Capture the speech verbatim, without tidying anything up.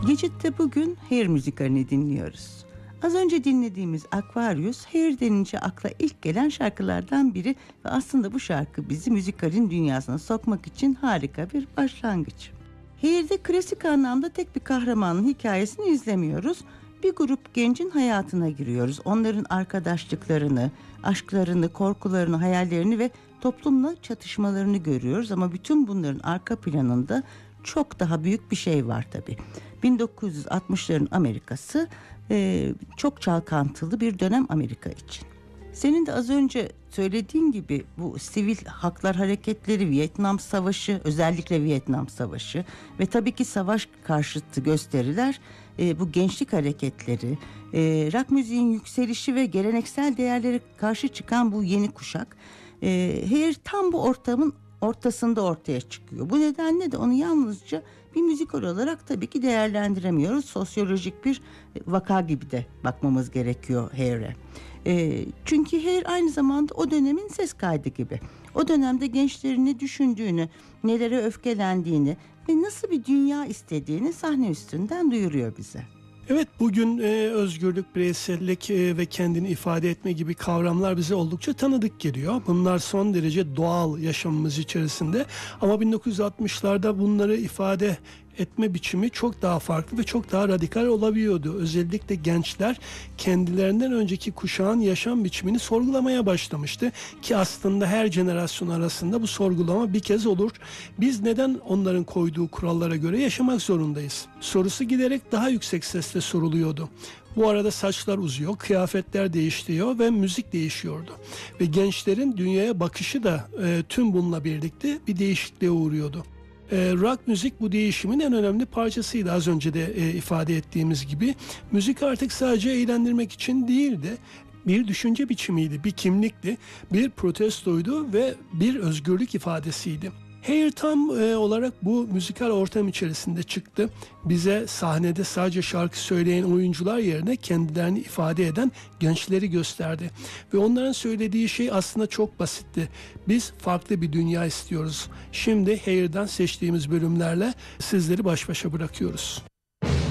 Gecit'te bugün Hair müzikalini dinliyoruz. Az önce dinlediğimiz Aquarius, Hair denince akla ilk gelen şarkılardan biri ve aslında bu şarkı bizi müzikalin dünyasına sokmak için harika bir başlangıç. Hair'de klasik anlamda tek bir kahramanın hikayesini izlemiyoruz. Bir grup gencin hayatına giriyoruz. Onların arkadaşlıklarını, aşklarını, korkularını, hayallerini ve toplumla çatışmalarını görüyoruz. Ama bütün bunların arka planında çok daha büyük bir şey var tabii. bin dokuz yüz altmışların Amerika'sı e, çok çalkantılı bir dönem Amerika için. Senin de az önce söylediğin gibi bu sivil haklar hareketleri, Vietnam Savaşı, özellikle Vietnam Savaşı ve tabii ki savaş karşıtı gösteriler, e, bu gençlik hareketleri, e, rock müziğin yükselişi ve geleneksel değerlere karşı çıkan bu yeni kuşak, e, Hair tam bu ortamın ortasında ortaya çıkıyor. Bu nedenle de onu yalnızca bir müzikal olarak tabii ki değerlendiremiyoruz. Sosyolojik bir vaka gibi de bakmamız gerekiyor Hair'e. E, çünkü Hair aynı zamanda o dönemin ses kaydı gibi. O dönemde gençlerin ne düşündüğünü, nelere öfkelendiğini ve nasıl bir dünya istediğini sahne üstünden duyuruyor bize. Evet, bugün e, özgürlük, bireysellik e, ve kendini ifade etme gibi kavramlar bize oldukça tanıdık geliyor. Bunlar son derece doğal yaşamımız içerisinde. Ama bin dokuz yüz altmışlarda bunları ifade etme biçimi çok daha farklı ve çok daha radikal olabiliyordu. Özellikle gençler kendilerinden önceki kuşağın yaşam biçimini sorgulamaya başlamıştı. Ki aslında her jenerasyon arasında bu sorgulama bir kez olur. Biz neden onların koyduğu kurallara göre yaşamak zorundayız? Sorusu giderek daha yüksek sesle soruluyordu. Bu arada saçlar uzuyor, kıyafetler değişiyor ve müzik değişiyordu. Ve gençlerin dünyaya bakışı da e, tüm bununla birlikte bir değişikliğe uğruyordu. E, rock müzik bu değişimin en önemli parçasıydı, az önce de e, ifade ettiğimiz gibi. Müzik artık sadece eğlendirmek için değildi. Bir düşünce biçimiydi, bir kimlikti, bir protestoydu ve bir özgürlük ifadesiydi. Hair tam e, olarak bu müzikal ortam içerisinde çıktı. Bize sahnede sadece şarkı söyleyen oyuncular yerine kendilerini ifade eden gençleri gösterdi. Ve onların söylediği şey aslında çok basitti. Biz farklı bir dünya istiyoruz. Şimdi Hair'dan seçtiğimiz bölümlerle sizleri baş başa bırakıyoruz.